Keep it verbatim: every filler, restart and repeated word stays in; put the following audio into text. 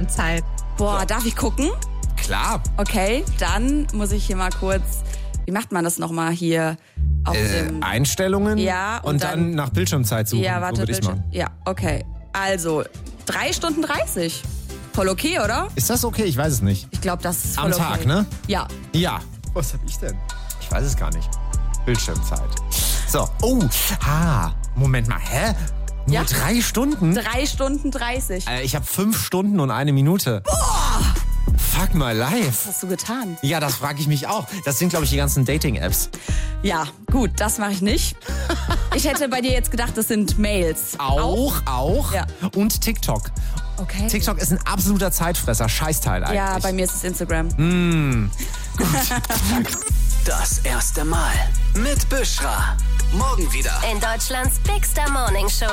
Bildschirmzeit. Boah, darf ich gucken? Klar. Okay, dann muss ich hier mal kurz, wie macht man das nochmal hier? Auf Äh, dem, Einstellungen Ja, und und, dann, dann- nach Bildschirmzeit suchen. ja, so warte, würde ich's Bildschirm- machen. ja, okay. Also, drei Stunden dreißig. Voll okay, oder? Ist das okay? Ich weiß es nicht. Ich glaube, das ist voll Am okay. Tag, ne? Ja. Ja. Was hab ich denn? Ich weiß es gar nicht. Bildschirmzeit. So. Oh. Ha. Moment mal. Hä? Nur Ja. drei Stunden? Drei Stunden dreißig. Äh, ich habe fünf Stunden und eine Minute. Boah. Fuck my life. Was hast du getan? Ja, das frage ich mich auch. Das sind, glaube ich, die ganzen Dating-Apps. Ja, gut, das mache ich nicht. Ich hätte bei dir jetzt gedacht, das sind Mails. Auch, auch. Ja. Und TikTok. Okay. TikTok ist ein absoluter Zeitfresser. Scheißteil eigentlich. Ja, bei mir ist es Instagram. Das erste Mal mit Büschra. Morgen wieder. In Deutschlands Big Star Morning Show.